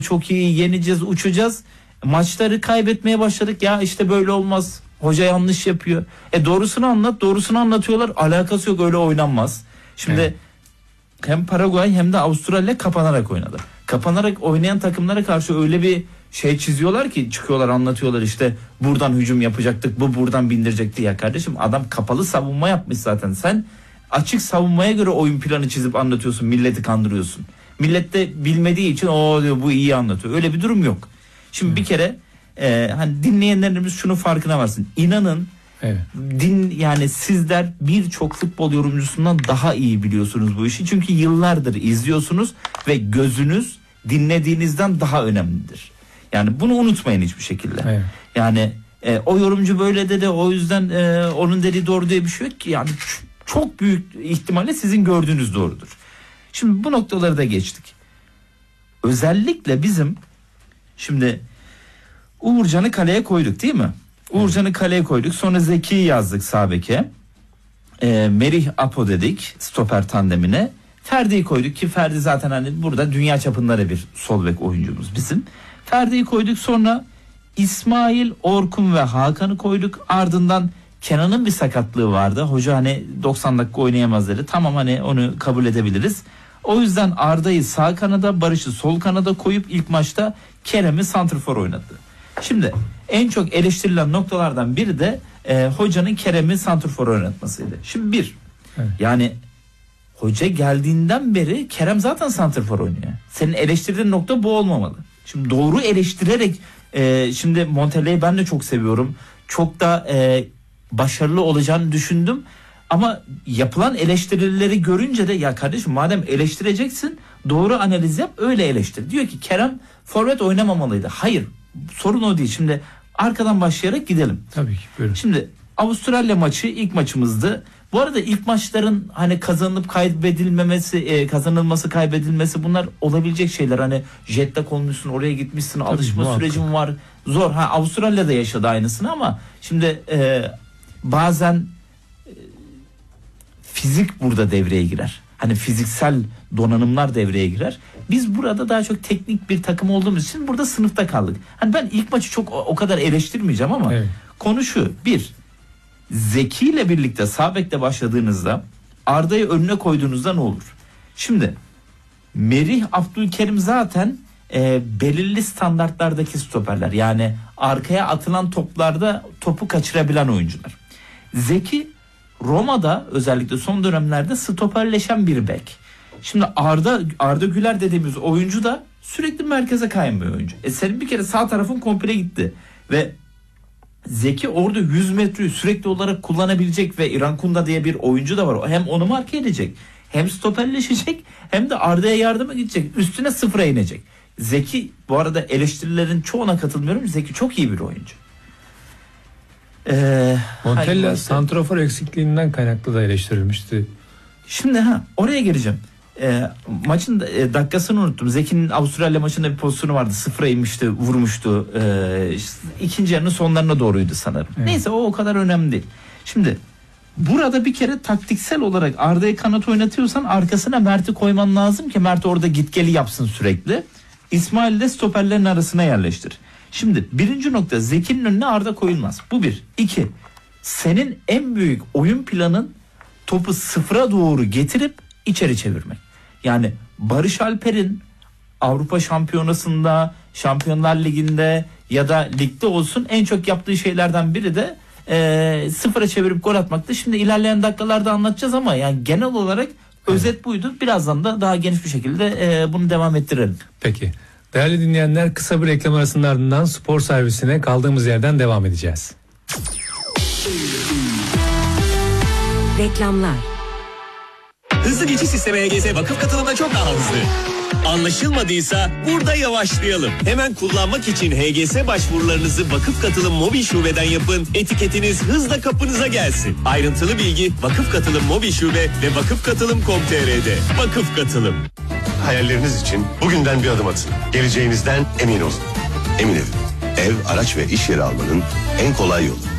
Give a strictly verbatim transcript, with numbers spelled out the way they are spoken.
çok iyi yeneceğiz, uçacağız. Maçları kaybetmeye başladık. Ya işte böyle olmaz. Hoca yanlış yapıyor. E doğrusunu anlat. Doğrusunu anlatıyorlar. Alakası yok, öyle oynanmaz. Şimdi evet. Hem Paraguay hem de Avustralya kapanarak oynadı. Kapanarak oynayan takımlara karşı öyle bir şey çiziyorlar ki, çıkıyorlar anlatıyorlar, işte buradan hücum yapacaktık, bu buradan bindirecekti. Ya kardeşim, adam kapalı savunma yapmış zaten. Sen açık savunmaya göre oyun planı çizip anlatıyorsun, milleti kandırıyorsun. Millet de bilmediği için o diyor, bu iyi anlatıyor. Öyle bir durum yok. Şimdi bir kere e, hani dinleyenlerimiz şunun farkına varsın. İnanın evet. din yani sizler birçok futbol yorumcusundan daha iyi biliyorsunuz bu işi. Çünkü yıllardır izliyorsunuz ve gözünüz dinlediğinizden daha önemlidir. Yani bunu unutmayın hiçbir şekilde. Evet. Yani e, o yorumcu böyle dedi, o yüzden e, onun dediği doğru diye bir şey yok ki. Yani çok büyük ihtimalle sizin gördüğünüz doğrudur. Şimdi bu noktaları da geçtik. Özellikle bizim şimdi Uğurcan'ı kaleye koyduk değil mi? Uğurcan'ı kaleye koyduk. Sonra Zeki'yi yazdık sağ beke. E, Merih Apo dedik stoper tandemine. Ferdi'yi koyduk ki Ferdi zaten hani burada dünya çapında bir sol bek oyuncumuz bizim. Ferdi'yi koyduk, sonra İsmail, Orkun ve Hakan'ı koyduk. Ardından Kenan'ın bir sakatlığı vardı. Hoca hani doksan dakika oynayamaz dedi. Tamam, hani onu kabul edebiliriz. O yüzden Arda'yı sağ kanada, Barış'ı sol kanada koyup ilk maçta Kerem'i santrfor oynattı. Şimdi en çok eleştirilen noktalardan biri de e, hocanın Kerem'i santrfor oynatmasıydı. Şimdi bir, evet. yani hoca geldiğinden beri Kerem zaten santrfor oynuyor. Senin eleştirdiğin nokta bu olmamalı. Şimdi doğru eleştirerek e, şimdi Montella'yı ben de çok seviyorum. Çok da e, başarılı olacağını düşündüm. Ama yapılan eleştirileri görünce de ya kardeşim, madem eleştireceksin doğru analiz yap, öyle eleştir. Diyor ki Kerem forvet oynamamalıydı. Hayır, sorun o değil. Şimdi arkadan başlayarak gidelim. Tabii ki. Buyurun. Şimdi Avustralya maçı ilk maçımızdı. Bu arada ilk maçların hani kazanılıp kaybedilmemesi, e, kazanılması, kaybedilmesi, bunlar olabilecek şeyler. Hani jette konmuşsun, oraya gitmişsin, tabii, alışma muhakkak. Sürecin var. Zor. Ha, Avustralya'da yaşadı aynısını ama şimdi e, bazen e, fizik burada devreye girer. Hani fiziksel donanımlar devreye girer. Biz burada daha çok teknik bir takım olduğumuz için burada sınıfta kaldık. Hani ben ilk maçı çok o kadar eleştirmeyeceğim ama evet. konu şu: bir, Zeki ile birlikte sağ bekte başladığınızda, Arda'yı önüne koyduğunuzda ne olur? Şimdi Merih, Abdülkerim zaten e, belirli standartlardaki stoperler. Yani arkaya atılan toplarda topu kaçırabilen oyuncular. Zeki Roma'da özellikle son dönemlerde stoperleşen bir bek. Şimdi Arda Arda Güler dediğimiz oyuncu da sürekli merkeze kayan bir oyuncu. E senin bir kere sağ tarafın komple gitti ve Zeki orada yüz metreyi sürekli olarak kullanabilecek ve İran Kunda diye bir oyuncu da var. Hem onu marke edecek, hem stoperleşecek, hem de Arda'ya yardıma gidecek. Üstüne sıfıra inecek. Zeki, bu arada eleştirilerin çoğuna katılmıyorum. Zeki çok iyi bir oyuncu. Ee, Montella santrafor eksikliğinden kaynaklı da eleştirilmişti. Şimdi ha oraya geleceğim. E, maçın e, dakikasını unuttum. Zeki'nin Avustralya maçında bir pozisyonu vardı. Sıfıra inmişti, vurmuştu. E, ikinci yarının sonlarına doğruydu sanırım. Evet. Neyse, o o kadar önemli değil. Şimdi burada bir kere taktiksel olarak Arda'yı kanat oynatıyorsan arkasına Mert'i koyman lazım ki Mert orada git geli yapsın sürekli. İsmail de stoperlerin arasına yerleştir. Şimdi birinci nokta, Zeki'nin önüne Arda koyulmaz. Bu bir. İki, senin en büyük oyun planın topu sıfıra doğru getirip içeri çevirmek. Yani Barış Alper'in Avrupa Şampiyonası'nda, Şampiyonlar Ligi'nde ya da ligde olsun en çok yaptığı şeylerden biri de e, sıfıra çevirip gol atmaktı. Şimdi ilerleyen dakikalarda anlatacağız ama yani genel olarak özet buydu. Birazdan da daha geniş bir şekilde e, bunu devam ettirelim. Peki. Değerli dinleyenler, kısa bir reklam arasının ardından spor servisine kaldığımız yerden devam edeceğiz. Reklamlar. Hızlı geçiş sistemi H G S vakıf katılımda çok daha hızlı. Anlaşılmadıysa burada yavaşlayalım. Hemen kullanmak için H G S başvurularınızı vakıf katılım mobil şubeden yapın. Etiketiniz hızla kapınıza gelsin. Ayrıntılı bilgi vakıf katılım mobil şube ve vakıf katılım nokta com nokta t r'de. Vakıf katılım. Hayalleriniz için bugünden bir adım atın. Geleceğinizden emin olun. Emin Ev, ev, araç ve iş yeri almanın en kolay yolu.